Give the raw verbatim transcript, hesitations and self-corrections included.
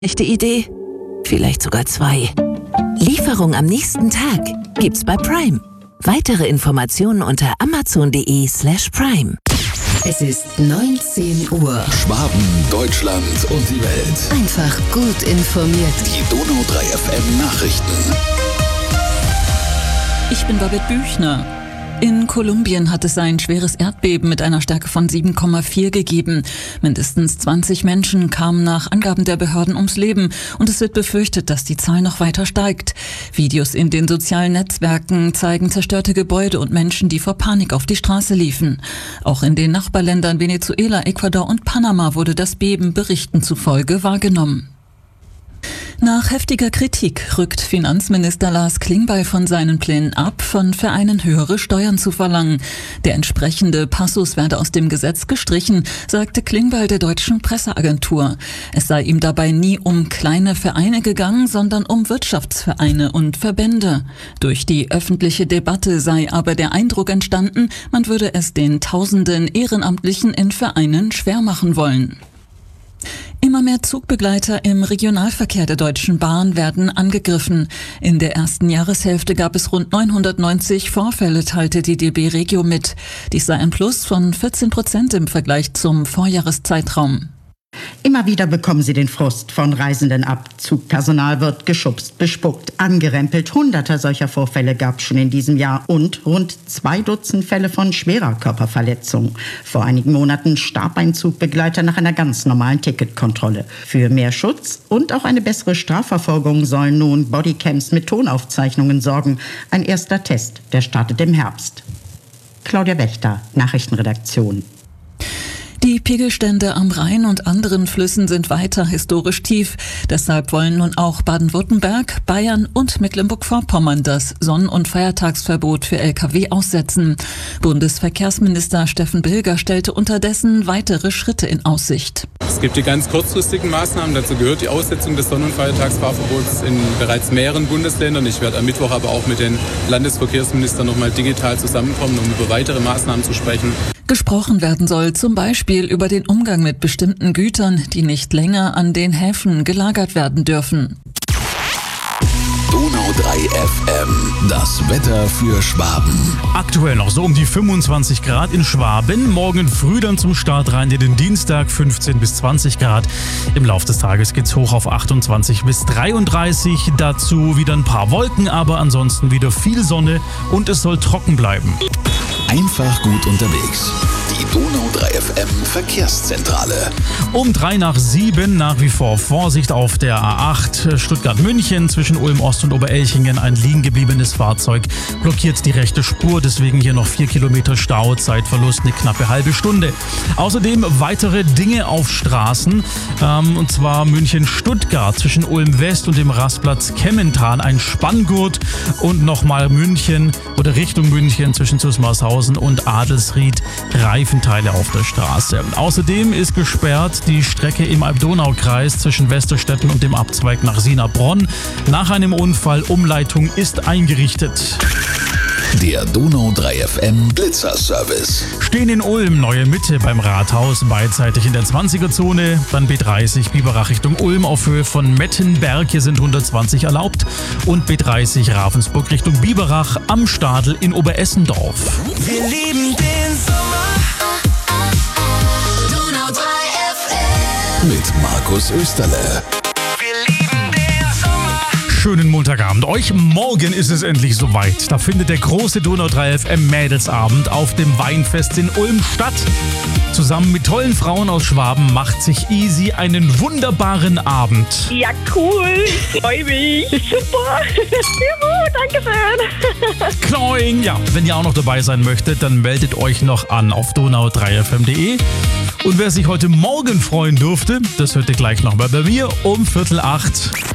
Echte Idee? Vielleicht sogar zwei. Lieferung am nächsten Tag gibt's bei Prime. Weitere Informationen unter amazon.de slash prime. Es ist neunzehn Uhr. Schwaben, Deutschland und die Welt. Einfach gut informiert. Die Donau drei F M Nachrichten. Ich bin Babette Büchner. In Kolumbien hat es ein schweres Erdbeben mit einer Stärke von sieben Komma vier gegeben. Mindestens zwanzig Menschen kamen nach Angaben der Behörden ums Leben und es wird befürchtet, dass die Zahl noch weiter steigt. Videos in den sozialen Netzwerken zeigen zerstörte Gebäude und Menschen, die vor Panik auf die Straße liefen. Auch in den Nachbarländern Venezuela, Ecuador und Panama wurde das Beben Berichten zufolge wahrgenommen. Nach heftiger Kritik rückt Finanzminister Lars Klingbeil von seinen Plänen ab, von Vereinen höhere Steuern zu verlangen. Der entsprechende Passus werde aus dem Gesetz gestrichen, sagte Klingbeil der deutschen Presseagentur. Es sei ihm dabei nie um kleine Vereine gegangen, sondern um Wirtschaftsvereine und Verbände. Durch die öffentliche Debatte sei aber der Eindruck entstanden, man würde es den tausenden Ehrenamtlichen in Vereinen schwer machen wollen. Immer mehr Zugbegleiter im Regionalverkehr der Deutschen Bahn werden angegriffen. In der ersten Jahreshälfte gab es rund neunhundertneunzig Vorfälle, teilte die D B Regio mit. Dies sei ein Plus von vierzehn Prozent im Vergleich zum Vorjahreszeitraum. Immer wieder bekommen sie den Frust von Reisenden ab. Zugpersonal wird geschubst, bespuckt, angerempelt. Hunderte solcher Vorfälle gab es schon in diesem Jahr und rund zwei Dutzend Fälle von schwerer Körperverletzung. Vor einigen Monaten starb ein Zugbegleiter nach einer ganz normalen Ticketkontrolle. Für mehr Schutz und auch eine bessere Strafverfolgung sollen nun Bodycams mit Tonaufzeichnungen sorgen. Ein erster Test, der startet im Herbst. Claudia Wächter, Nachrichtenredaktion. Die Pegelstände am Rhein und anderen Flüssen sind weiter historisch tief. Deshalb wollen nun auch Baden-Württemberg, Bayern und Mecklenburg-Vorpommern das Sonn- und Feiertagsverbot für L K W aussetzen. Bundesverkehrsminister Steffen Bilger stellte unterdessen weitere Schritte in Aussicht. Es gibt die ganz kurzfristigen Maßnahmen. Dazu gehört die Aussetzung des Sonn- und Feiertagsfahrverbots in bereits mehreren Bundesländern. Ich werde am Mittwoch aber auch mit den Landesverkehrsministern noch mal digital zusammenkommen, um über weitere Maßnahmen zu sprechen. Gesprochen werden soll zum Beispiel über den Umgang mit bestimmten Gütern, die nicht länger an den Häfen gelagert werden dürfen. Donau drei F M, das Wetter für Schwaben. Aktuell noch so um die fünfundzwanzig Grad in Schwaben. Morgen früh dann zum Start rein in den Dienstag fünfzehn bis zwanzig Grad. Im Laufe des Tages geht's hoch auf achtundzwanzig bis dreiunddreißig. Dazu wieder ein paar Wolken, aber ansonsten wieder viel Sonne und es soll trocken bleiben. Einfach gut unterwegs. Die Donau drei F M Verkehrszentrale. Um drei nach sieben nach wie vor Vorsicht auf der A acht Stuttgart-München zwischen Ulm-Ost und Oberelchingen. Ein liegen gebliebenes Fahrzeug blockiert die rechte Spur, deswegen hier noch vier Kilometer Stau, Zeitverlust eine knappe halbe Stunde. Außerdem weitere Dinge auf Straßen, ähm, und zwar München-Stuttgart zwischen Ulm-West und dem Rastplatz Kemmental ein Spanngurt und nochmal München oder Richtung München zwischen Zusmarshausen und Adelsried Reifenteile auf der Straße. Außerdem ist gesperrt die Strecke im Alb-Donau-Kreis zwischen Westerstetten und dem Abzweig nach Sina-Bronn. Nach einem Unfall Umleitung ist eingerichtet. Der Donau drei F M Blitzerservice. Stehen in Ulm, Neue Mitte beim Rathaus, beidseitig in der zwanziger-Zone. Dann B dreißig Biberach Richtung Ulm auf Höhe von Mettenberg, hier sind hundertzwanzig erlaubt. Und B dreißig Ravensburg Richtung Biberach am Stadel in Oberessendorf. Wir lieben den Sommer. Donau drei F M. Mit Markus Österle. Schönen Montagabend euch. Morgen ist es endlich soweit. Da findet der große Donau drei F M Mädelsabend auf dem Weinfest in Ulm statt. Zusammen mit tollen Frauen aus Schwaben macht sich Easy einen wunderbaren Abend. Ja, cool. Ich freue mich. Super. Juhu, danke schön. Kloing. Ja, wenn ihr auch noch dabei sein möchtet, dann meldet euch noch an auf donau drei f m punkt de. Und wer sich heute Morgen freuen durfte, das hört ihr gleich nochmal bei mir um Viertel acht.